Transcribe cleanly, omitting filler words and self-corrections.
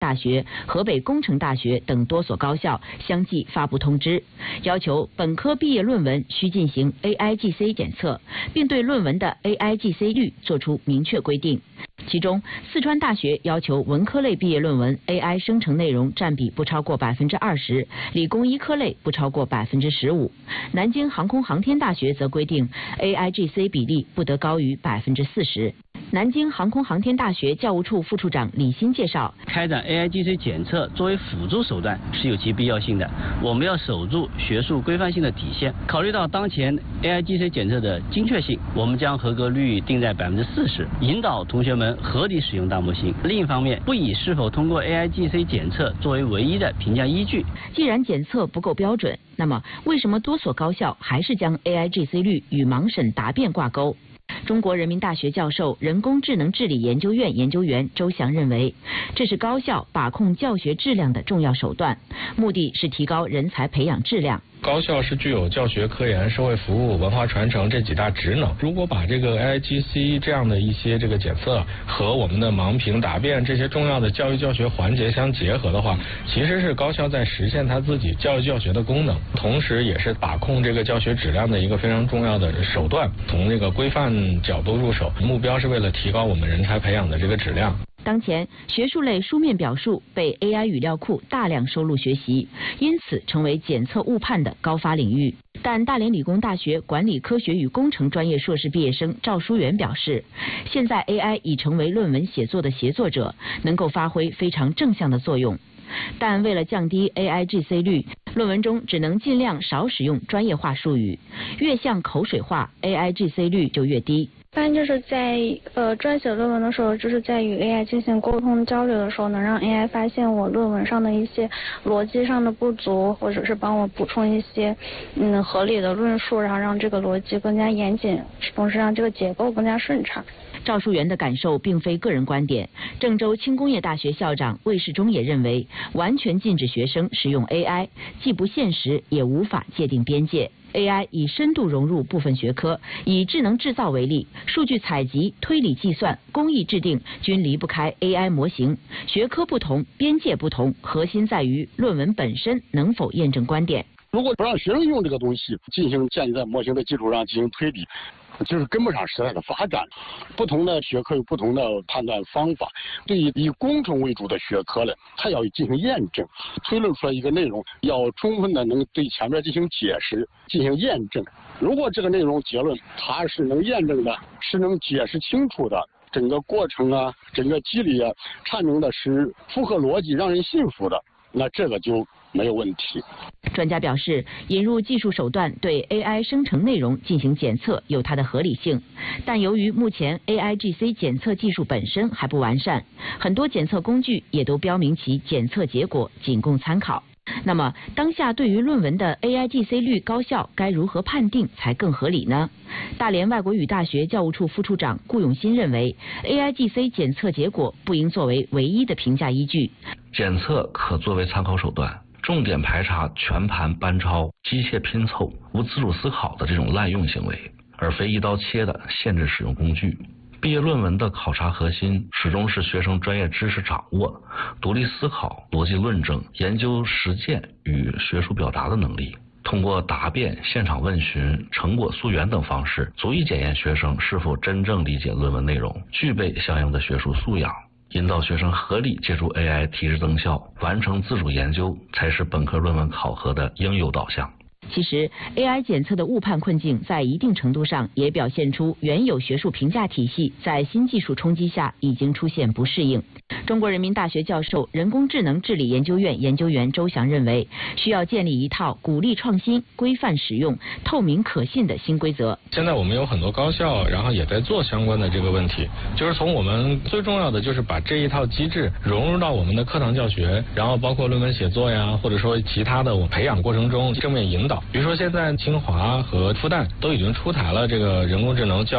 大学、河北工程大学等多所高校相继发布通知，要求本科毕业论文需进行 AIGC 检测，并对论文的 AIGC 率作出明确规定。其中，四川大学要求文科类毕业论文 AI 生成内容占比不超过20%，理工医科类不超过15%。南京航空航天大学则规定 AIGC 比例不得高于40%。南京航空航天大学教务处副处长李欣介绍， 开展 AIGC 检测作为辅助手段是有其必要性的，我们要守住学术规范性的底线。考虑到当前 AIGC 检测的精确性，我们将合格率定在40%，引导同学们合理使用大模型。另一方面，不以是否通过 AIGC 检测作为唯一的评价依据。 既然检测不够标准，那么为什么多所高校还是将 AIGC 率与盲审答辩挂钩？中国人民大学教授、人工智能治理研究院研究员周翔认为，这是高校把控教学质量的重要手段，目的是提高人才培养质量。 高校是具有教学、科研、社会服务、文化传承这几大职能。如果把这个 AIGC 这样的一些这个检测和我们的盲评答辩这些重要的教育教学环节相结合的话，其实是高校在实现它自己教育教学的功能，同时也是把控这个教学质量的一个非常重要的手段。从这个规范角度入手，目标是为了提高我们人才培养的这个质量。 当前，学术类书面表述被 AI 语料库大量收录学习，因此成为检测误判的高发领域。但大连理工大学管理科学与工程专业硕士毕业生赵书元表示，现在 AI 已成为论文写作的协作者，能够发挥非常正向的作用。但为了降低 AIGC 率，论文中只能尽量少使用专业化术语，越像口水话 ，AIGC 率就越低。 一般就是在撰写论文的时候，就是在与 AI 进行沟通交流的时候，能让 AI 发现我论文上的一些逻辑上的不足，或者是帮我补充一些合理的论述，然后让这个逻辑更加严谨，同时让这个结构更加顺畅。 赵树元的感受并非个人观点，郑州轻工业大学校长魏世忠也认为，完全禁止学生使用 AI， 既不现实，也无法界定边界。AI 已深度融入部分学科，以智能制造为例，数据采集、推理计算、工艺制定均离不开 AI 模型。学科不同，边界不同，核心在于论文本身能否验证观点。 如果不让学生用这个东西进行建立在模型的基础上进行推理，就是跟不上时代的发展。不同的学科有不同的判断方法，对于以工程为主的学科呢，它要进行验证，推论出来一个内容要充分的能对前面进行解释、进行验证。如果这个内容结论它是能验证的，是能解释清楚的，整个过程啊、整个机理啊阐明的是符合逻辑、让人信服的，那这个就没有问题。 专家表示，引入技术手段对 AI 生成内容进行检测有它的合理性，但由于目前 AIGC 检测技术本身还不完善，很多检测工具也都标明其检测结果仅供参考。那么，当下对于论文的 AIGC 率高效该如何判定才更合理呢？大连外国语大学教务处副处长顾永新认为 ，AIGC 检测结果不应作为唯一的评价依据。 检测可作为参考手段，重点排查全盘班抄、机械拼凑、无自主思考的这种滥用行为，而非一刀切的限制使用工具。毕业论文的考察核心始终是学生专业知识掌握、独立思考、逻辑论证、研究实践与学术表达的能力。通过答辩、现场问询、成果溯源等方式，足以检验学生是否真正理解论文内容，具备相应的学术素养。引导学生合理借助 AI 提质增效，完成自主研究，才是本科论文考核的应有导向。 其实 AI 检测的误判困境在一定程度上也表现出原有学术评价体系在新技术冲击下已经出现不适应。中国人民大学教授、人工智能治理研究院研究员周翔认为，需要建立一套鼓励创新、规范使用、透明可信的新规则。 现在我们有很多高校，然后也在做相关的这个问题，就是从我们最重要的就是把这一套机制融入到我们的课堂教学，然后包括论文写作呀，或者说其他的我们培养过程中正面引导。比如说现在清华和复旦都已经出台了这个人工智能教